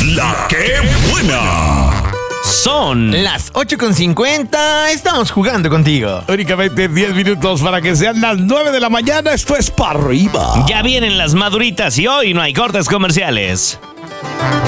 La que buena. Son las 8:50, estamos jugando contigo. Únicamente 10 minutos para que sean las 9 de la mañana. Esto es para arriba. Ya vienen las maduritas y hoy no hay cortes comerciales.